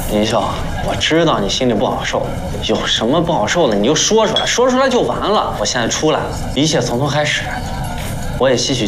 林秀，我知道你心里不好受，有什么不好受的你就说出来，说出来就完了。我现在出来了，一切从头开始。我也吸取